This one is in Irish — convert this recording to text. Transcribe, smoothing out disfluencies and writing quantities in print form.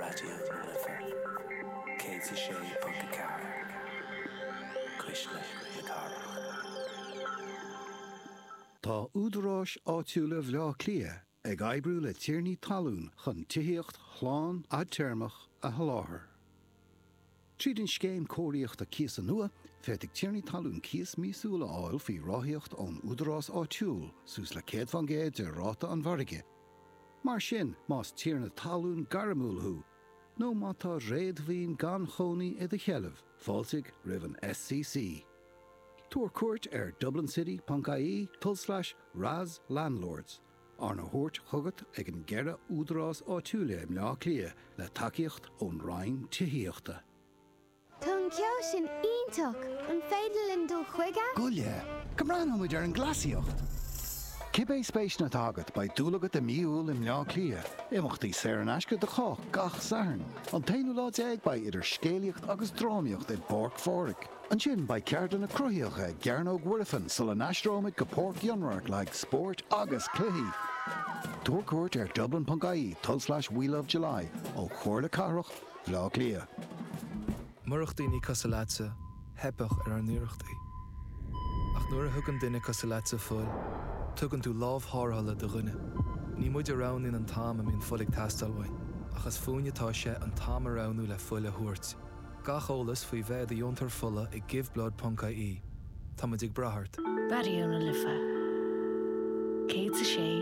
Radio Lifa. Katie Shea Punkacara. Krishna Yakara. Tá údarás áitiúla bhlá clia ag aibrú le tíornaí talún chun tithíocht chláán a termach a haláthair. Tríd an scéim cóiríocht a cíos an nua, féidigh tíornaí talún cíos mísúla áil fí ráthíocht ón údarás áitiúil sús le céad fan géad de ráta an bharige. Mar sin más tíorna talún garamúlthú, nó má tá réadmhíon gan chonaí i de cheileh, fáilsigh roimh an SCC. Tuair cuairt dublincity.ie/Raz Landlords. Arna Hort chugat ag an gceithre údarás áitiúla im leá clia le takeíocht ón Rhein tithíochta. Tún ceol sin iontoch an féidir linn dul chuige? Goile, cumrán muid ar an glasiocht. Cibé spéis na tágad by dúlagat a míúil im leá clia. Imachtaí séir an eisce de chách gach sairn. An tainú láid ag by idir scéalaocht agus drámaíocht i Borc Fóric. An sin by ceardan na cruthíocha Gearnog Wirrifan sul an aistrómid go Port Gionrach like sport agus cluichí. Tuaircuairt ar dublin.ie/We Love July ó chuirla carach bhlá clia. Murachtaí Casalatsa, hebach ar an nuirachtaí. Ach nuair a thugann duine Casalatsa fuil, tugann tú lámhthárthala do rinne. Ní muid arán in an táim a mín fulig tastalhain, achas fúinetá sé an táim aránú le fuil a thuairt. Gach ólas faoi bheith a diontar fulla i giveblod.ie. Tá muid ag brathart. Radio Lifa. Kate Shea